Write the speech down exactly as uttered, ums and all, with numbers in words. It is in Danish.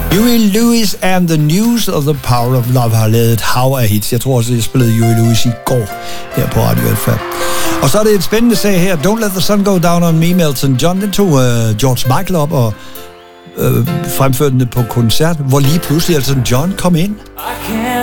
Huey Lewis and the News of the Power of Love har lavet et hav af hits. Jeg tror også, jeg spillede Huey Lewis i går her på Radio Alfa. Og så er det et spændende sag her. Don't Let the Sun Go Down on Me, Elton John. Den tog uh, George Michael op og uh, fremførte den på koncert, hvor lige pludselig Elton John kom ind.